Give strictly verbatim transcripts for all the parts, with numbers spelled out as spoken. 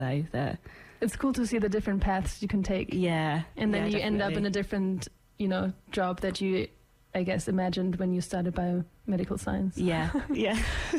though. That it's cool to see the different paths you can take. Yeah. And then yeah, you definitely. end up in a different, you know, job that you, I guess, imagined when you started biomedical science. Yeah, yeah.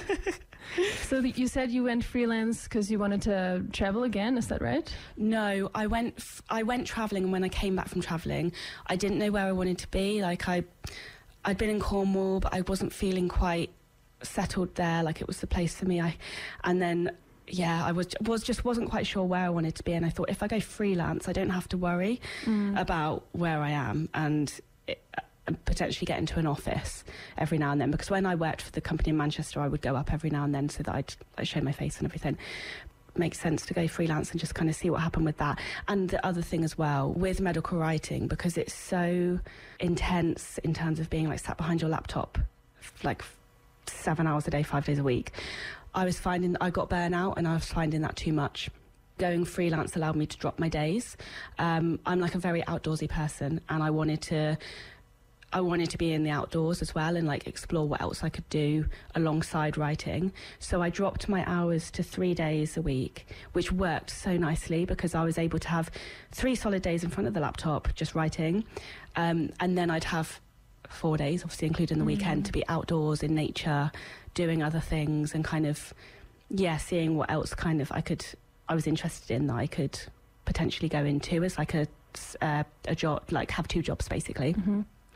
So the, you said you went freelance because you wanted to travel again, is that right? No, I went f- I went travelling, and when I came back from travelling, I didn't know where I wanted to be. Like, I, I'd been in Cornwall, but I wasn't feeling quite settled there, like it was the place for me. I, and then, yeah, I was was just wasn't quite sure where I wanted to be, and I thought, if I go freelance, I don't have to worry mm. about where I am, and it, potentially get into an office every now and then, because when I worked for the company in Manchester, I would go up every now and then so that I'd, I'd show my face and everything. Makes sense to go freelance and just kind of see what happened with that. And the other thing as well with medical writing, because it's so intense in terms of being like sat behind your laptop like seven hours a day, five days a week, I was finding I got burnout, and I was finding that too much. Going freelance allowed me to drop my days. Um, I'm like a very outdoorsy person, and I wanted to I wanted to be in the outdoors as well and like explore what else I could do alongside writing. So I dropped my hours to three days a week, which worked so nicely because I was able to have three solid days in front of the laptop just writing. Um, and then I'd have four days, obviously including the mm. weekend, to be outdoors in nature, doing other things and kind of, yeah, seeing what else kind of I could, I was interested in that I could potentially go into as like a, uh, a job, like have two jobs basically. Mm-hmm.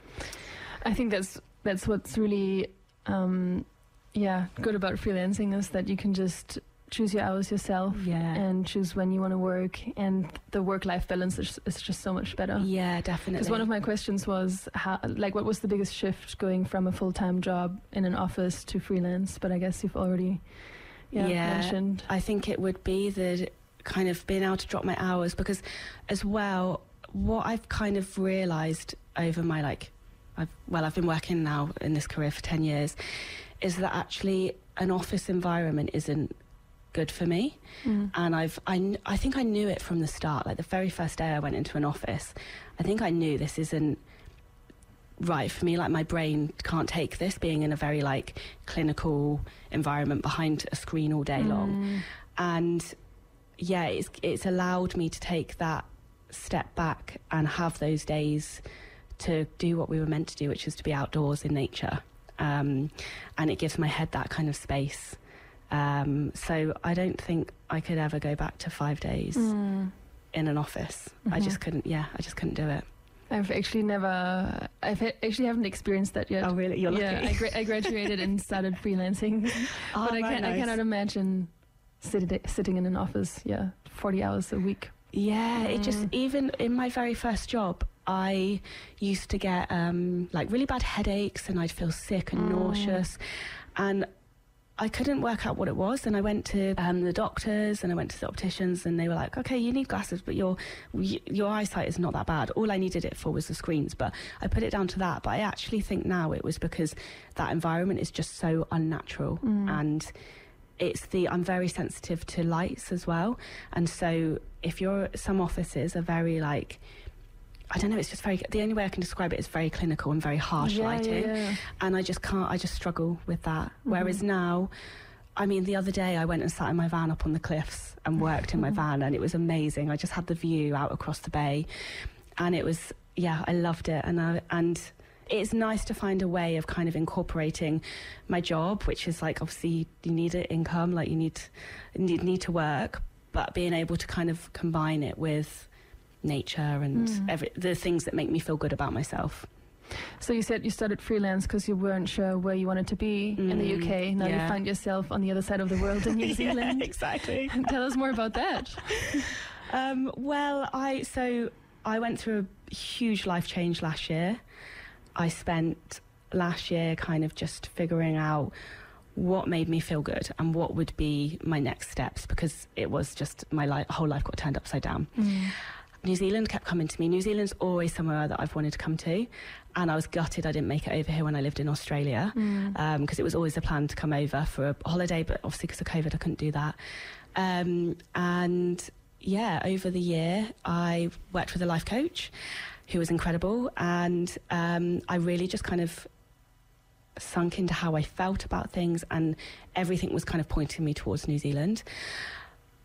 I think that's that's what's really um, yeah good about freelancing, is that you can just choose your hours yourself yeah. and choose when you want to work, and the work-life balance is, is just so much better. Yeah, definitely. Because one of my questions was how, like, what was the biggest shift going from a full-time job in an office to freelance? But I guess you've already yeah, yeah mentioned. I think it would be the kind of being able to drop my hours, because as well, what I've kind of realised over my like I've, well, I've been working now in this career for ten years, is that actually an office environment isn't good for me. Mm. And I've, I, I think I knew it from the start. Like the very first day I went into an office, I think I knew this isn't right for me. Like my brain can't take this, being in a very like clinical environment behind a screen all day mm. long. And yeah, it's, it's allowed me to take that step back and have those days to do what we were meant to do, which is to be outdoors in nature. Um, and it gives my head that kind of space. Um, so I don't think I could ever go back to five days mm. in an office. Mm-hmm. I just couldn't, yeah, I just couldn't do it. I've actually never, I've ha- actually haven't experienced that yet. Oh, really? You're lucky. Yeah, I, gra- I graduated and started freelancing. Oh, but I, right, can, nice. I cannot imagine sit- sitting in an office, yeah, forty hours a week. Yeah, mm. it just, even in my very first job, I used to get um, like really bad headaches, and I'd feel sick and mm. nauseous, and I couldn't work out what it was. And I went to um, the doctors and I went to the opticians, and they were like, okay, you need glasses, but your your eyesight is not that bad. All I needed it for was the screens, but I put it down to that. But I actually think now it was because that environment is just so unnatural. Mm. And it's the, I'm very sensitive to lights as well. And so if you're, some offices are very like, I don't know, it's just very, the only way I can describe it is very clinical and very harsh yeah, lighting. Yeah, yeah. And I just can't, I just struggle with that. Mm-hmm. Whereas now, I mean, the other day I went and sat in my van up on the cliffs and worked in my van, and it was amazing. I just had the view out across the bay, and it was, yeah, I loved it. And I, and it's nice to find a way of kind of incorporating my job, which is like, obviously you need an income, like you need, need, need to work, but being able to kind of combine it with nature and mm. every, the things that make me feel good about myself. So you said you started freelance because you weren't sure where you wanted to be mm. in the U K. Now yeah. you find yourself on the other side of the world in New Zealand. Yeah, exactly. Tell us more about that. um, well, I so I went through a huge life change last year. I spent last year kind of just figuring out what made me feel good and what would be my next steps, because it was just my life, whole life got turned upside down. Mm. New Zealand kept coming to me. New Zealand's always somewhere that I've wanted to come to, and I was gutted I didn't make it over here when I lived in Australia, because mm. um, it was always the plan to come over for a holiday, but obviously because of COVID I couldn't do that. Um, and yeah, over the year I worked with a life coach who was incredible, and um, I really just kind of sunk into how I felt about things, and everything was kind of pointing me towards New Zealand.